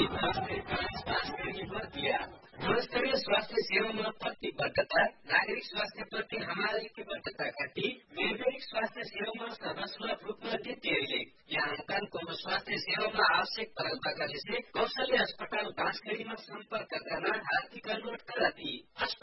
गुणस्तरीय स्वास्थ्य सेवामा प्रतिबद्धता, नागरिक स्वास्थ्य प्रति हमारी प्रतिबद्धता काटी वैज्ञानिक स्वास्थ्य सेवामा सर्वसुलभ रूपमा दिए यहाँ मुकामको स्वास्थ्य सेवामा आवश्यक तरलता गरेसे कौशल्य अस्पताल बाँसखेडीमा सम्पर्क गर्न हार्दिक अनुरोध गराती।